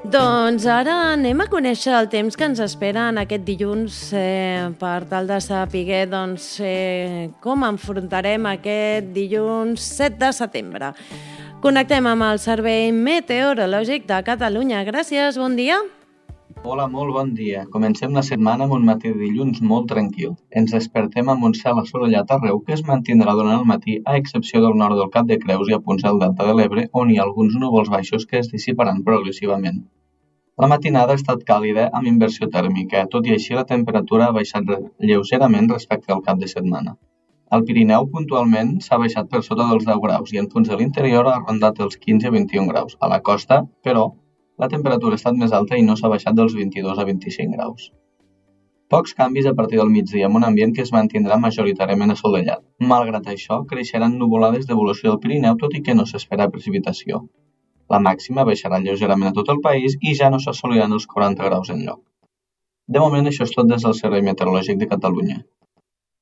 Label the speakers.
Speaker 1: Doncs ara anem a conèixer el temps que ens espera en aquest dilluns per tal de saber com enfrontarem aquest dilluns 7 de setembre. Connectem amb el Servei Meteorològic de Catalunya. Gràcies, bon dia.
Speaker 2: Hola, molt bon dia. Comencem la setmana amb un matí de dilluns molt tranquil. Ens despertem amb un cel assolellat arreu que es mantindrà durant el matí, a excepció del nord del Cap de Creus i a punts del Delta de l'Ebre, on hi ha alguns núvols baixos que es dissiparan progressivament. La matinada ha estat càlida amb inversió tèrmica, tot i així la temperatura ha baixat lleugerament respecte al cap de setmana. Al Pirineu, puntualment, s'ha baixat per sota dels 10 graus i en punts de l'interior ha rondat els 15-21 graus. A la costa, però, la temperatura ha estat més alta i no s'ha baixat dels 22 a 25 graus. Pocs canvis a partir del migdia amb un ambient que es mantindrà majoritàriament assolellat. Malgrat això, creixeran nuvolades d'evolució del Pirineu, tot i que no s'espera precipitació. La màxima baixarà lleugerament a tot el país i ja no s'assoliran els 40 graus enlloc. De moment, això és tot des del Servei Meteorològic de Catalunya.